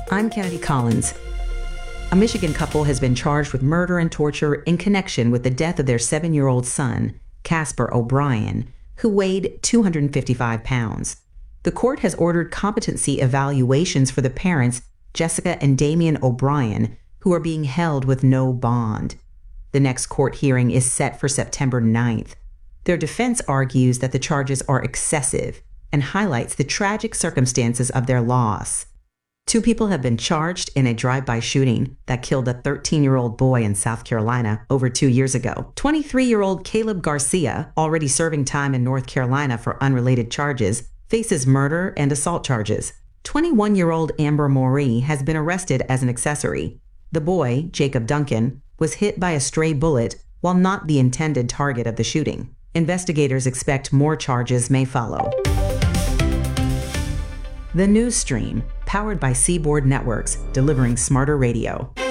I'm Kennedy Collins. A Michigan couple has been charged with murder and torture in connection with the death of their 7-year-old son, Casper O'Brien, who weighed 255 pounds. The court has ordered competency evaluations for the parents, Jessica and Damian O'Brien, who are being held with no bond. The next court hearing is set for September 9th. Their defense argues that the charges are excessive and highlights the tragic circumstances of their loss. 2 people have been charged in a drive-by shooting that killed a 13-year-old boy in South Carolina over 2 years ago. 23-year-old Caleb Garcia, already serving time in North Carolina for unrelated charges, faces murder and assault charges. 21-year-old Amber Moree has been arrested as an accessory. The boy, Jacob Duncan, was hit by a stray bullet while not the intended target of the shooting. Investigators expect more charges may follow. The News Stream, powered by Seaboard Networks, delivering smarter radio.